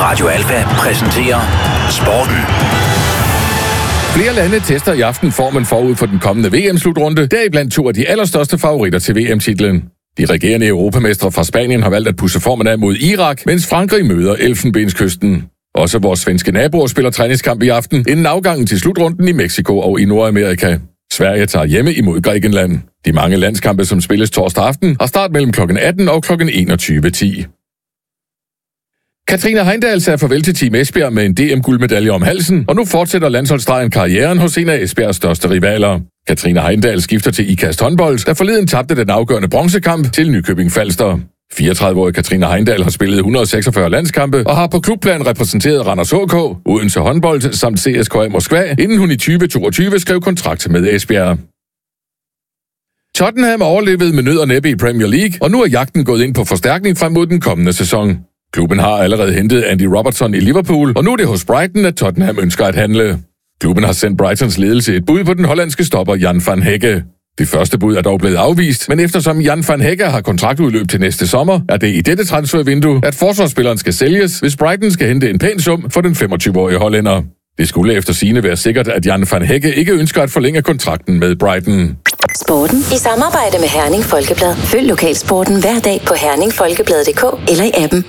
Radio Alfa præsenterer Sporten. Flere lande tester i aften formen forud for den kommende VM-slutrunde, deriblandt to af de allerstørste favoritter til VM-titlen. De regerende europamestre fra Spanien har valgt at pusse formen af mod Irak, mens Frankrig møder Elfenbenskysten. Også vores svenske naboer spiller træningskamp i aften, inden afgangen til slutrunden i Mexico og i Nordamerika. Sverige tager hjemme imod Grækenland. De mange landskampe, som spilles torsdag aften, har start mellem kl. 18 og kl. 21.10. Katrine Heindal sagde farvel til Team Esbjerg med en DM-guldmedalje om halsen, og nu fortsætter landsholdsdregen karrieren hos en af Esbjergs største rivaler. Katrine Heindal skifter til Ikast håndbold, der forleden tabte den afgørende bronzekamp til Nykøbing Falster. 34-årige Katrine Heindal har spillet 146 landskampe og har på klubplan repræsenteret Randers HK, Odense håndbold samt CSKA Moskva, inden hun i 2022 skrev kontrakt med Esbjerg. Tottenham overlevede med nød og næppe i Premier League, og nu er jagten gået ind på forstærkning frem mod den kommende sæson. Klubben har allerede hentet Andy Robertson i Liverpool, og nu er det hos Brighton, at Tottenham ønsker at handle. Klubben har sendt Brightons ledelse et bud på den hollandske stopper Jan van Hecke. Det første bud er dog blevet afvist, men eftersom Jan van Hecke har kontraktudløb til næste sommer, er det i dette transfervindue, at forsvarsspilleren skal sælges, hvis Brighton skal hente en pæn sum for den 25-årige hollænder. Det skulle efter sigende være sikkert, at Jan van Hecke ikke ønsker at forlænge kontrakten med Brighton. Sporten i samarbejde med Herning Folkeblad. Følg lokalsporten hver dag på herningfolkeblad.dk eller i appen.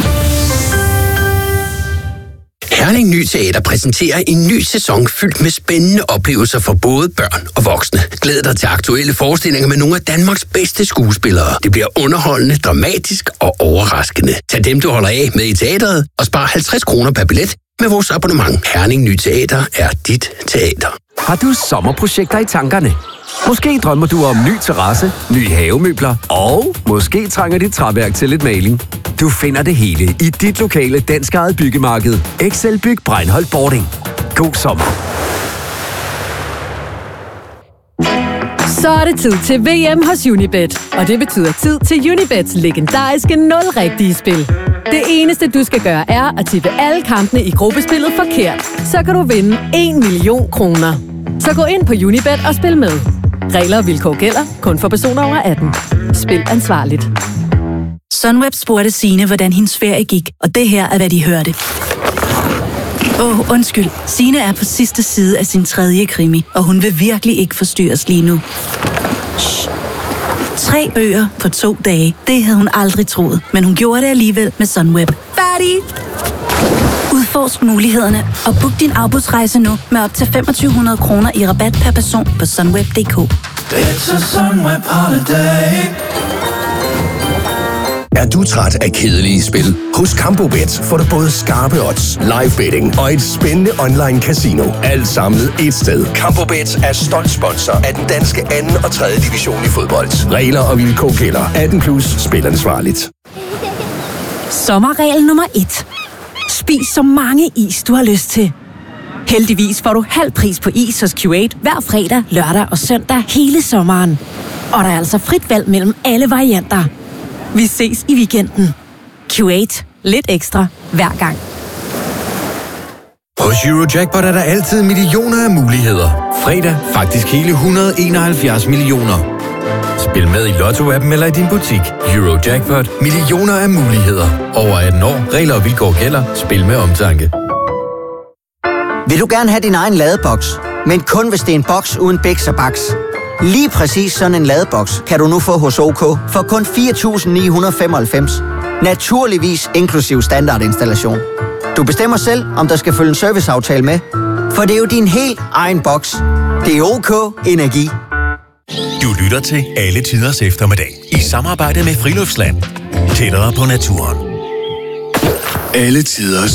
Herning Ny Teater præsenterer en ny sæson fyldt med spændende oplevelser for både børn og voksne. Glæd dig til aktuelle forestillinger med nogle af Danmarks bedste skuespillere. Det bliver underholdende, dramatisk og overraskende. Tag dem, du holder af med i teateret, og spar 50 kroner per billet med vores abonnement. Herning Ny Teater er dit teater. Har du sommerprojekter i tankerne? Måske drømmer du om ny terrasse, nye havemøbler, og måske trænger dit træværk til lidt maling. Du finder det hele i dit lokale danskejede byggemarked. Excel Byg Breinholt Boarding. God sommer. Så er det tid til VM hos Unibet. Og det betyder tid til Unibets legendariske 0-rigtige spil. Det eneste, du skal gøre, er at tippe alle kampene i gruppespillet forkert. Så kan du vinde 1 million kroner. Så gå ind på Unibet og spil med. Regler og vilkår gælder kun for personer over 18. Spil ansvarligt. Sunweb spurgte Signe, hvordan hendes ferie gik, og det her er, hvad de hørte. Undskyld. Signe er på sidste side af sin 3. krimi, og hun vil virkelig ikke forstyrres lige nu. 3 bøger på 2 dage. Det havde hun aldrig troet, men hun gjorde det alligevel med Sunweb. Færdig! Udforsk mulighederne og book din afbudsrejse nu med op til 2500 kroner i rabat per person på sunweb.dk. Er du træt af kedelige spil? Hos Campobet får du både skarpe odds, live betting og et spændende online casino. Alt samlet et sted. Campobet er stolt sponsor af den danske 2. og 3. division i fodbold. Regler og vilkår gælder. 18+, spil ansvarligt. Sommerregel nummer 1. Spis så mange is, du har lyst til. Heldigvis får du halv pris på is hos Q8 hver fredag, lørdag og søndag hele sommeren. Og der er altså frit valg mellem alle varianter. Vi ses i weekenden. Q8. Lidt ekstra hver gang. Hos Eurojackpot er der altid millioner af muligheder. Fredag faktisk hele 171 millioner. Spil med i Lotto-appen eller i din butik. Eurojackpot. Millioner af muligheder. Over 18 år. Regler og vilkår gælder. Spil med omtanke. Vil du gerne have din egen ladeboks? Men kun hvis det er en boks uden biks og baks. Lige præcis sådan en ladeboks kan du nu få hos OK for kun 4.995. Naturligvis inklusiv standardinstallation. Du bestemmer selv, om der skal følge en serviceaftale med. For det er jo din helt egen boks. Det er OK Energi. Du lytter til Alle Tiders Eftermiddag i samarbejde med Friluftsland. Tættere på naturen. Alle Tiders